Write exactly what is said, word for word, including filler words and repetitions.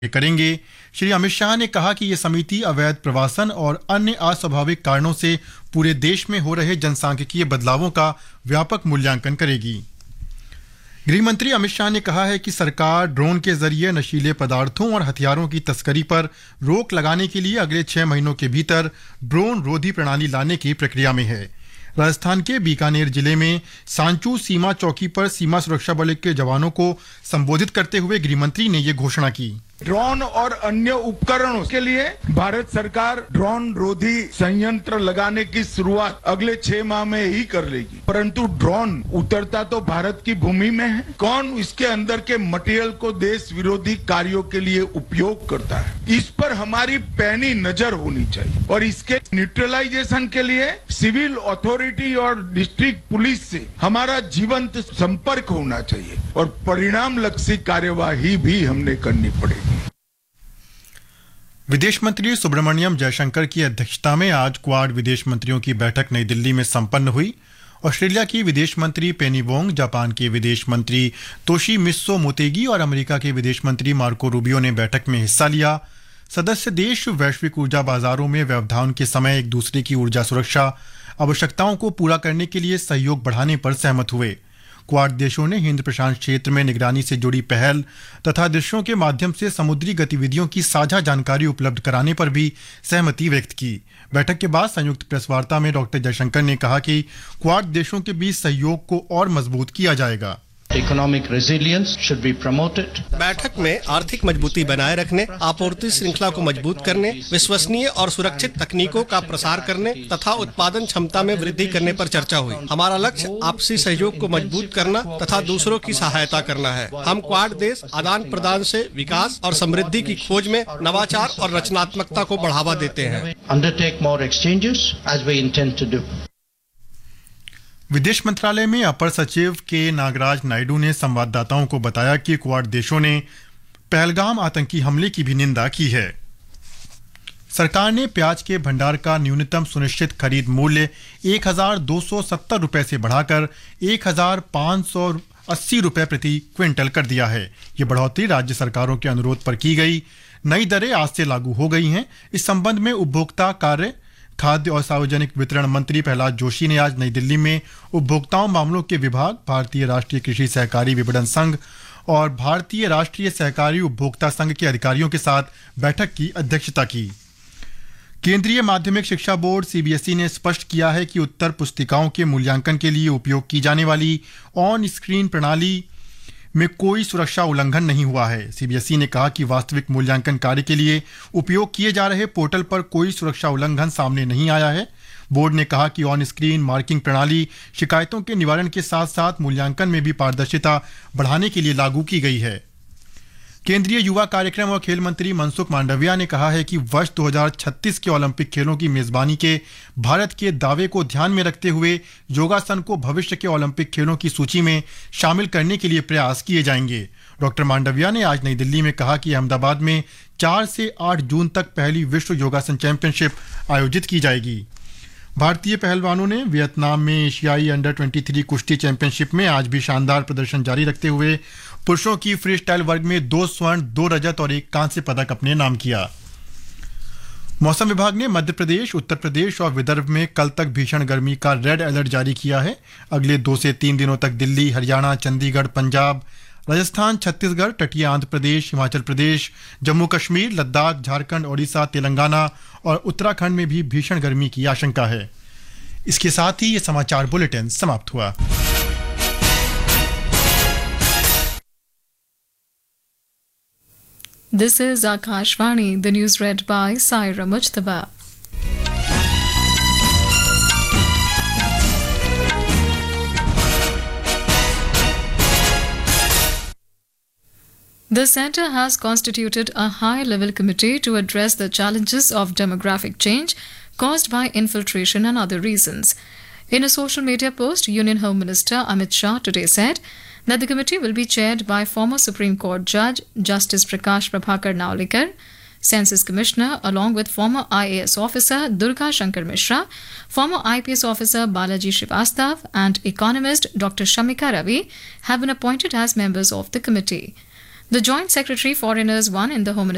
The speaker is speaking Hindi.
करेंगे। श्री अमित शाह ने कहा कि ये समिति अवैध प्रवासन और अन्य अस्वाभाविक कारणों से पूरे देश में हो रहे जनसांख्यिकीय बदलावों का व्यापक मूल्यांकन करेगी। गृह मंत्री अमित शाह ने कहा है कि सरकार ड्रोन के जरिए नशीले पदार्थों और हथियारों की तस्करी पर रोक लगाने के लिए अगले छह महीनों के भीतर ड्रोन रोधी प्रणाली लाने की प्रक्रिया में है। राजस्थान के बीकानेर जिले में सांचू सीमा चौकी पर सीमा सुरक्षा बल के जवानों को संबोधित करते हुए गृह मंत्री ने ये घोषणा की। ड्रोन और अन्य उपकरणों के लिए भारत सरकार ड्रोन रोधी संयंत्र लगाने की शुरुआत अगले छह माह में ही कर लेगी, परंतु ड्रोन उतरता तो भारत की भूमि में है। कौन इसके अंदर के मटेरियल को देश विरोधी कार्यों के लिए उपयोग करता है, इस पर हमारी पैनी नजर होनी चाहिए और इसके न्यूट्रलाइजेशन के लिए सिविल अथॉरिटी और डिस्ट्रिक्ट पुलिस से हमारा जीवंत संपर्क होना चाहिए और परिणाम लक्षी कार्यवाही भी हमने करनी पड़ेगी। विदेश मंत्री सुब्रमण्यम जयशंकर की अध्यक्षता में आज क्वाड विदेश मंत्रियों की बैठक नई दिल्ली में संपन्न हुई। ऑस्ट्रेलिया की विदेश मंत्री पेनी वोंग, जापान के विदेश मंत्री तोशिमित्सु मोतेगी और अमेरिका के विदेश मंत्री मार्को रूबियो ने बैठक में हिस्सा लिया। सदस्य देश वैश्विक ऊर्जा बाजारों में व्यवधान के समय एक दूसरे की ऊर्जा सुरक्षा आवश्यकताओं को पूरा करने के लिए सहयोग बढ़ाने पर सहमत हुए। क्वाड देशों ने हिंद प्रशांत क्षेत्र में निगरानी से जुड़ी पहल तथा दृश्यों के माध्यम से समुद्री गतिविधियों की साझा जानकारी उपलब्ध कराने पर भी सहमति व्यक्त की। बैठक के बाद संयुक्त प्रेस वार्ता में डॉक्टर जयशंकर ने कहा कि क्वाड देशों के बीच सहयोग को और मजबूत किया जाएगा। Economic resilience should be promoted. बैठक में आर्थिक मजबूती बनाए रखने, आपूर्ति श्रृंखला को मजबूत करने, विश्वसनीय और सुरक्षित तकनीकों का प्रसार करने तथा उत्पादन क्षमता में वृद्धि करने पर चर्चा हुई। हमारा लक्ष्य आपसी सहयोग को मजबूत करना तथा दूसरों की सहायता करना है। हम क्वाड देश आदान प्रदान से विकास और समृद्धि की खोज में नवाचार और रचनात्मकता को बढ़ावा देते हैं। Undertake more exchanges as we intend to do. विदेश मंत्रालय में अपर सचिव के नागराज नायडू ने संवाददाताओं को बताया कि क्वाड देशों ने पहलगाम आतंकी हमले की भी निंदा की है। सरकार ने प्याज के भंडार का न्यूनतम सुनिश्चित खरीद मूल्य एक हजार दो सौ सत्तर रुपए से बढ़ाकर एक हजार पाँच सौ अस्सी रुपए प्रति क्विंटल कर दिया है। ये बढ़ोतरी राज्य सरकारों के अनुरोध पर की गई। नई दरें आज से लागू हो गई हैं। इस संबंध में उपभोक्ता कार्य, खाद्य और सार्वजनिक वितरण मंत्री प्रहलाद जोशी ने आज नई दिल्ली में उपभोक्ताओं मामलों के विभाग, भारतीय राष्ट्रीय कृषि सहकारी विपणन संघ और भारतीय राष्ट्रीय सहकारी उपभोक्ता संघ के अधिकारियों के साथ बैठक की अध्यक्षता की। केंद्रीय माध्यमिक शिक्षा बोर्ड सीबीएसई ने स्पष्ट किया है कि उत्तर पुस्तिकाओं के मूल्यांकन के लिए उपयोग की जाने वाली ऑन स्क्रीन प्रणाली में कोई सुरक्षा उल्लंघन नहीं हुआ है। सीबीएसई ने कहा कि वास्तविक मूल्यांकन कार्य के लिए उपयोग किए जा रहे पोर्टल पर कोई सुरक्षा उल्लंघन सामने नहीं आया है। बोर्ड ने कहा कि ऑन स्क्रीन मार्किंग प्रणाली शिकायतों के निवारण के साथ साथ मूल्यांकन में भी पारदर्शिता बढ़ाने के लिए लागू की गई है। केंद्रीय युवा कार्यक्रम और खेल मंत्री मनसुख मांडविया ने कहा है कि वर्ष दो हज़ार छत्तीस के ओलंपिक खेलों की मेजबानी के भारत के दावे को ध्यान में रखते हुए योगासन को भविष्य के ओलंपिक खेलों की सूची में शामिल करने के लिए प्रयास किए जाएंगे। डॉक्टर मांडविया ने आज नई दिल्ली में कहा कि अहमदाबाद में चार से आठ जून तक पहली विश्व योगासन चैंपियनशिप आयोजित की जाएगी। भारतीय पहलवानों ने वियतनाम में एशियाई अंडर तेईस कुश्ती चैंपियनशिप में आज भी शानदार प्रदर्शन जारी रखते हुए पुरुषों की फ्री स्टाइल वर्ग में दो स्वर्ण, दो रजत और एक कांस्य पदक अपने नाम किया। मौसम विभाग ने मध्य प्रदेश, उत्तर प्रदेश और विदर्भ में कल तक भीषण गर्मी का रेड अलर्ट जारी किया है। अगले दो से तीन दिनों तक दिल्ली, हरियाणा, चंडीगढ़, पंजाब, राजस्थान, छत्तीसगढ़, तटीय आंध्र प्रदेश, हिमाचल प्रदेश, जम्मू कश्मीर, लद्दाख, झारखंड, ओडिशा, तेलंगाना और उत्तराखंड में भी भीषण गर्मी की आशंका है। इसके साथ ही ये समाचार बुलेटिन समाप्त हुआ। This is Akashvani, the news read by Saira Mujtaba. The Centre has constituted a high-level committee to address the challenges of demographic change caused by infiltration and other reasons. In a social media post, Union Home Minister Amit Shah today said that the committee will be chaired by former Supreme Court Judge Justice Prakash Prabhakar Naulikar, Census Commissioner, along with former I A S officer Durga Shankar Mishra, former I P S officer Balaji Srivastav, and economist Doctor Shamika Ravi have been appointed as members of the committee. The Joint Secretary Foreigners one in the Home